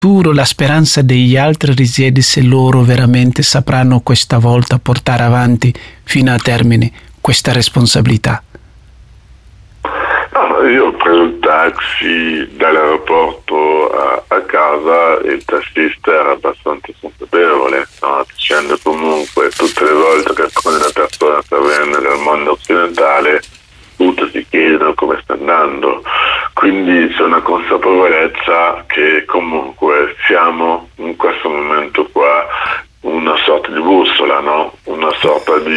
futuro, la speranza degli altri risiede se loro veramente sapranno questa volta portare avanti fino a termine questa responsabilità. Io ho preso il taxi dall'aeroporto a casa e il tassista era abbastanza consapevole, no? Dicendo comunque tutte le volte che con una persona che viene dal mondo occidentale tutti si chiedono come sta andando, quindi c'è una consapevolezza che comunque siamo in questo momento qua una sorta di bussola, no? Una sorta di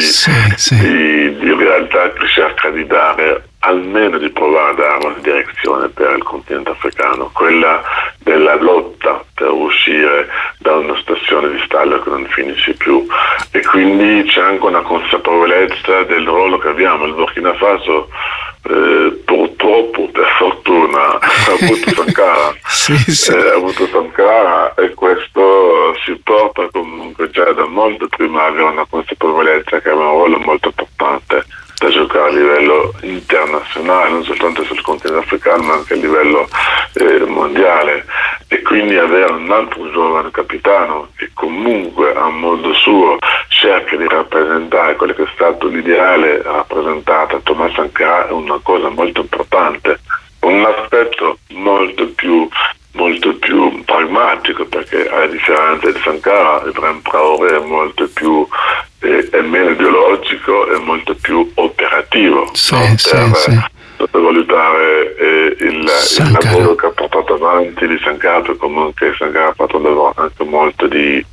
realtà che cerca di dare, almeno di provare a dare una direzione per il continente africano, quella della lotta per uscire da una situazione di stallo che non finisce più. E quindi c'è anche una consapevolezza del ruolo che abbiamo. Il Burkina Faso purtroppo, per fortuna, ha avuto Sankara, ha avuto Sankara, e questo si porta comunque già da molto prima a avere una consapevolezza che aveva un ruolo molto importante da giocare a livello internazionale, non soltanto sul continente africano ma anche a livello mondiale, e quindi avere un altro giovane capitano che comunque a modo suo cerca di rappresentare quello che è stato l'ideale rappresentato a Thomas Sankara è una cosa molto importante, un aspetto molto più pragmatico, perché a differenza di Sankara Ibrahim Traoré è molto più è meno ideologico, è molto più operativo, per sottovalutare il lavoro che ha portato avanti di Sankara, comunque Sankara ha fatto un lavoro anche molto di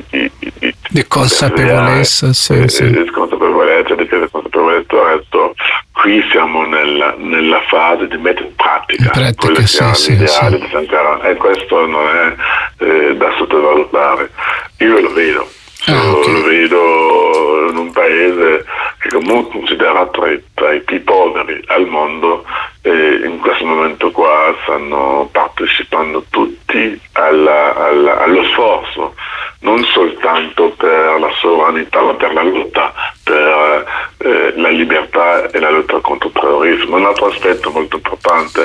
consapevolezza, di consapevolezza, adesso qui siamo nella fase di mettere in pratica quello che è l'ideale di Sankara, e questo non è da sottovalutare. Io lo vedo. Lo vedo in un paese che comunque è considerato tra i più poveri al mondo, e in questo momento qua stanno partecipando tutti allo sforzo, non soltanto per la sovranità ma per la lotta per la libertà e la lotta contro il terrorismo. Un altro aspetto molto importante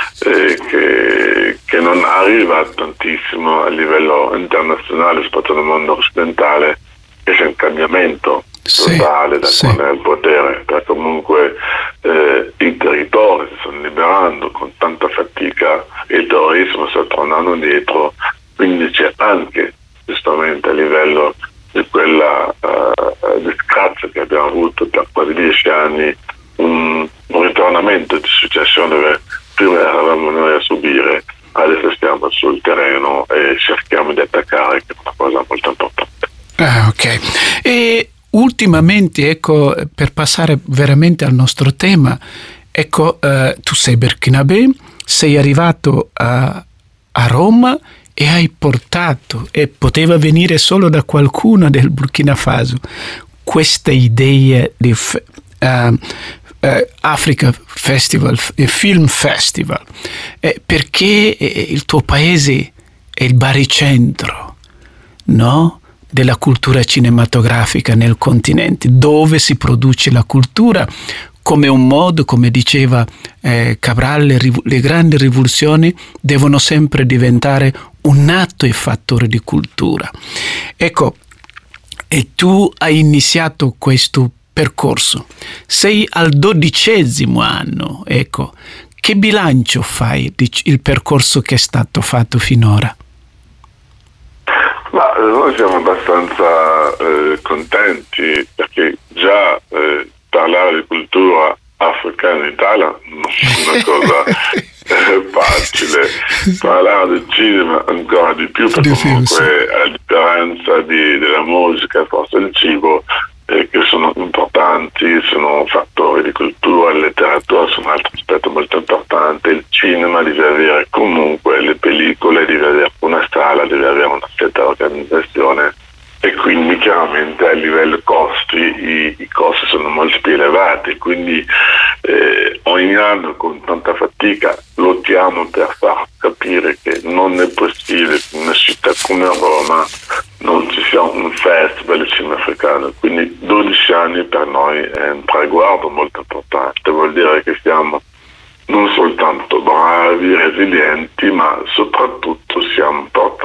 che non arriva tantissimo a livello internazionale, soprattutto nel mondo occidentale, che c'è un cambiamento totale da quando è al potere, perché comunque i territori si stanno liberando con tanta fatica e il terrorismo sta tornando indietro, quindi c'è anche giustamente a livello di quella disgrazia che abbiamo avuto per quasi 10 anni un ritornamento di successo dove prima eravamo noi a subire, adesso stiamo sul terreno e cerchiamo di attaccare, che è una cosa molto importante. Ok. E ultimamente, ecco, per passare veramente al nostro tema, ecco, tu sei burkinabè, sei arrivato a Roma e hai portato, e poteva venire solo da qualcuno del Burkina Faso, questa idea di Africa Festival, Film Festival, perché il tuo paese è il baricentro, no? Della cultura cinematografica nel continente, dove si produce la cultura come un modo, come diceva Cabral, le grandi rivoluzioni devono sempre diventare un atto e fattore di cultura. Ecco, e tu hai iniziato questo percorso, sei al 12° anno, ecco, che bilancio fai del percorso che è stato fatto finora? Ma noi siamo abbastanza contenti, perché già parlare di cultura africana in Italia non è una cosa facile, parlare di cinema ancora di più, perché comunque a differenza della musica, forse il cibo, che sono importanti, sono fattori di cultura, la letteratura sono un altro aspetto molto importante, il cinema deve avere comunque le pellicole, deve avere una sala, deve avere una certa organizzazione, e quindi chiaramente a livello costi i costi sono molto più elevati, quindi ogni anno con tanta fatica lottiamo per far capire che non è possibile che in una città come Roma non ci sia un festival di cinema africano, quindi 12 anni per noi è un traguardo